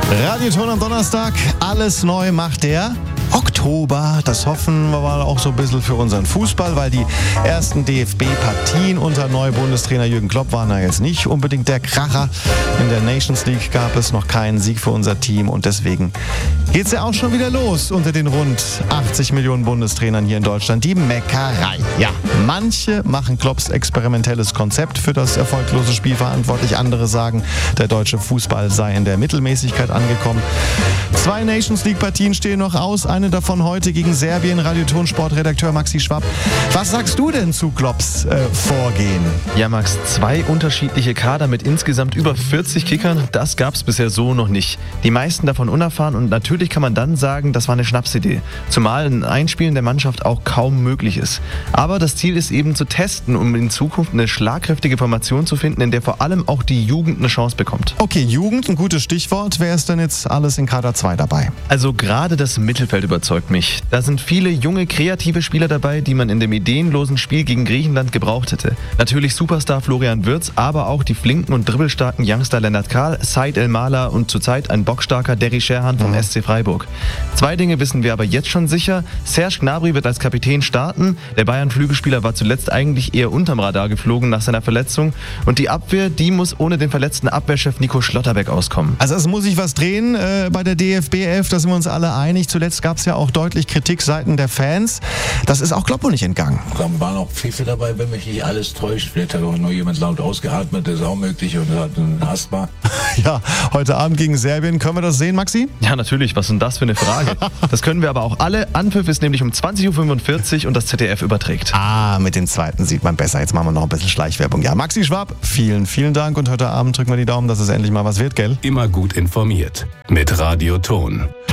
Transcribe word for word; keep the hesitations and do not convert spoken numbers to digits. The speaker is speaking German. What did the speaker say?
Radioton am Donnerstag, alles neu macht der Oktober. Das hoffen wir mal auch so ein bisschen für unseren Fußball, weil die ersten D F B-Partien unter Neubundestrainer Jürgen Klopp waren da jetzt nicht unbedingt der Kracher. In der Nations League gab es noch keinen Sieg für unser Team und deswegen geht's ja auch schon wieder los unter den rund achtzig Millionen Bundestrainern hier in Deutschland. Die Meckerei. Ja, manche machen Klopps experimentelles Konzept für das erfolglose Spiel verantwortlich. Andere sagen, der deutsche Fußball sei in der Mittelmäßigkeit angekommen. Zwei Nations League-Partien stehen noch aus. Eine davon heute gegen Serbien. Radioton-Sportredakteur Maxi Schwapp. Was sagst du denn zu Klopps äh, Vorgehen? Ja, Max, zwei unterschiedliche Kader mit insgesamt über vierzig Kickern, das gab's bisher so noch nicht. Die meisten davon unerfahren und natürlich kann man dann sagen, das war eine Schnapsidee. Zumal ein Einspielen der Mannschaft auch kaum möglich ist. Aber das Ziel ist eben zu testen, um in Zukunft eine schlagkräftige Formation zu finden, in der vor allem auch die Jugend eine Chance bekommt. Okay, Jugend, ein gutes Stichwort. Wer ist denn jetzt alles in Kader zwei dabei? Also gerade das Mittelfeld überzeugt mich. Da sind viele junge, kreative Spieler dabei, die man in dem ideenlosen Spiel gegen Griechenland gebraucht hätte. Natürlich Superstar Florian Wirtz, aber auch die flinken und dribbelstarken Youngster Lennart Kahl, Said El-Mala und zurzeit ein bockstarker Derry Sherhan vom mhm. S C Freiburg. Zwei Dinge wissen wir aber jetzt schon sicher. Serge Gnabry wird als Kapitän starten. Der Bayern-Flügelspieler war zuletzt eigentlich eher unterm Radar geflogen nach seiner Verletzung. Und die Abwehr, die muss ohne den verletzten Abwehrchef Nico Schlotterbeck auskommen. Also es muss sich was drehen äh, bei der D F B elf, da sind wir uns alle einig. Zuletzt gab es ja auch deutlich Kritik seitens der Fans. Das ist auch Kloppo nicht entgangen. Da waren auch Pfiffe dabei, wenn mich nicht alles täuscht. Vielleicht hat auch nur jemand laut ausgeatmet, das ist auch möglich, und hat ein Asthma. Ja, heute Abend gegen Serbien. Können wir das sehen, Maxi? Ja, natürlich. Was ist denn das für eine Frage? Das können wir aber auch alle. Anpfiff ist nämlich um zwanzig Uhr fünfundvierzig und das Z D F überträgt. Ah, mit den zweiten sieht man besser. Jetzt machen wir noch ein bisschen Schleichwerbung. Ja, Maxi Schwapp, vielen, vielen Dank und heute Abend drücken wir die Daumen, dass es endlich mal was wird, gell? Immer gut informiert mit Radioton.